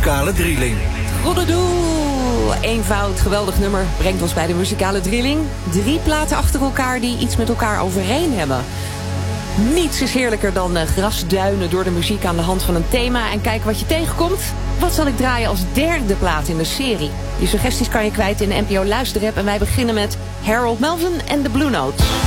muzikale drilling. Goededoe! Eenvoud, geweldig nummer, brengt ons bij de muzikale drilling. 3 platen achter elkaar die iets met elkaar overeen hebben. Niets is heerlijker dan grasduinen door de muziek aan de hand van een thema en kijken wat je tegenkomt. Wat zal ik draaien als derde plaat in de serie? Je suggesties kan je kwijt in de NPO Luisterapp en wij beginnen met Harold Melvin en de Blue Notes.